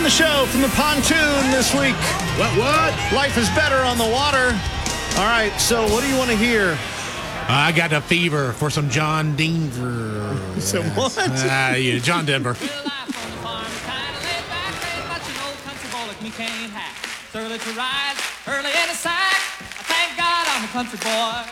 the show from the pontoon this week. What? Life is better on the water. All right, so what do you want to hear? I got a fever for some John Denver. Some what? Yeah, John Denver. Early to rise, early in the sack. I thank God I'm a country boy.